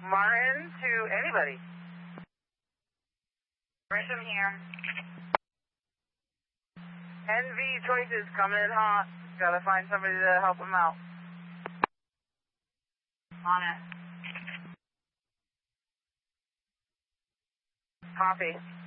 Martin to anybody. Grissom here. NV choices coming in hot. Gotta find somebody to help them out. On it. Copy.